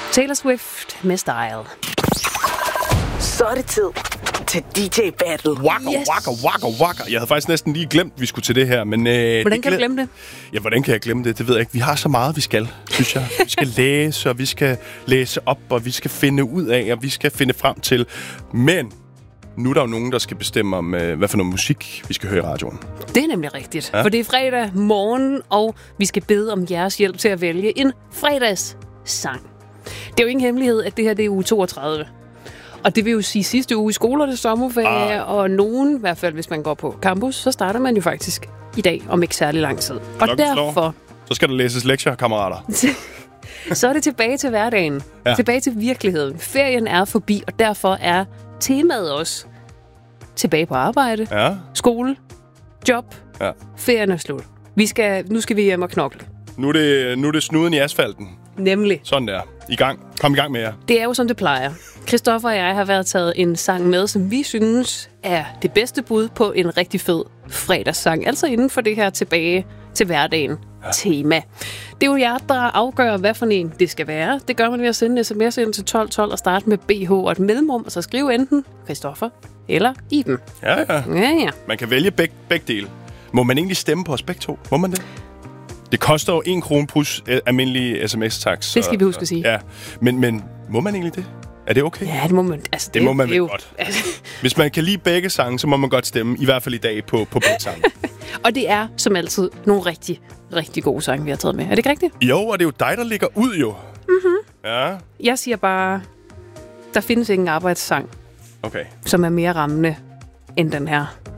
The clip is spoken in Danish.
Taylor Swift med Style. Så er det tid til DJ Battle. Waka. Jeg havde faktisk næsten lige glemt, at vi skulle til det her. Men, hvordan kan du glemme det? Ja, hvordan kan jeg glemme det? Det ved jeg ikke. Vi har så meget, vi skal, synes jeg. Vi skal læse, og vi skal læse op, og vi skal finde ud af, og vi skal finde frem til. Men nu er der jo nogen, der skal bestemme om, hvad for noget musik vi skal høre i radioen. Det er nemlig rigtigt. Ja? For det er fredag morgen, og vi skal bede om jeres hjælp til at vælge en fredagssang. Det er jo ingen hemmelighed, at det her det er uge 32. Og det vil jo sige sidste uge i skolernes sommerferie, og nogen, i hvert fald hvis man går på campus, så starter man jo faktisk i dag om ikke særlig lang tid. Og derfor... Så skal der læses lektier, kammerater. Så er det tilbage til hverdagen. Ja. Tilbage til virkeligheden. Ferien er forbi, og derfor er temaet også tilbage på arbejde, skole, job, ferien er slut. Nu skal vi hjem og knokle. Nu er det snuden i asfalten. Nemlig. Sådan der. Kom i gang med jer. Det er jo som det plejer. Christoffer og jeg har været taget en sang med, som vi synes er det bedste bud på en rigtig fed fredagssang. Altså inden for det her tilbage til hverdagen tema. Det er jo jer, der afgør, hvad for en det skal være. Det gør man ved at sende en sms ind til 1212 og starte med BH og et mellemrum, og så skrive enten Christoffer eller Iben. Ja. Man kan vælge begge dele. Må man egentlig stemme på os begge to? Må man det? Det koster jo 1 krone plus almindelig sms-tax. Det skal vi huske at sige. Ja. Men må man egentlig det? Er det okay? Ja, det må man. Altså, det må man vel godt. Hvis man kan lide begge sange, så må man godt stemme, i hvert fald i dag, på begge sange. Og det er, som altid, nogle rigtig, rigtig gode sange, vi har taget med. Er det ikke rigtigt? Jo, og det er jo dig, der ligger ud, jo. Mm-hmm. Ja. Jeg siger bare, der findes ingen arbejdssang, som er mere rammende end den her.